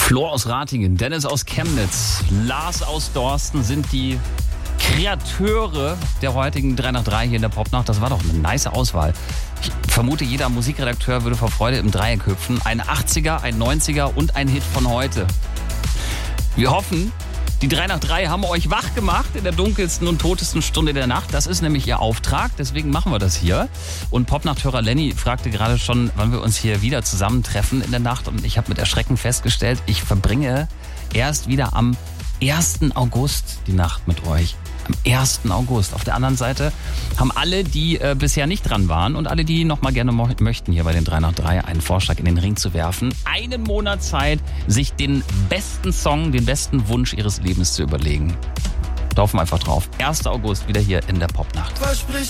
Flo aus Ratingen, Dennis aus Chemnitz, Lars aus Dorsten sind die Kreateure der heutigen 3 nach 3 hier in der Popnacht. Das war doch eine nice Auswahl. Ich vermute, jeder Musikredakteur würde vor Freude im Dreieck hüpfen. Ein 80er, ein 90er und ein Hit von heute. Wir hoffen, die 3 nach 3 haben euch wach gemacht in der dunkelsten und totesten Stunde der Nacht. Das ist nämlich ihr Auftrag, deswegen machen wir das hier. Und Popnachthörer Lenny fragte gerade schon, wann wir uns hier wieder zusammentreffen in der Nacht. Und ich habe mit Erschrecken festgestellt, ich verbringe erst wieder am 1. August die Nacht mit euch. Am 1. August. Auf der anderen Seite haben alle, die bisher nicht dran waren und alle, die noch mal gerne möchten, hier bei den 3 nach 3 einen Vorschlag in den Ring zu werfen, einen Monat Zeit, sich den besten Song, den besten Wunsch ihres Lebens zu überlegen. Laufen wir einfach drauf. 1. August wieder hier in der Popnacht.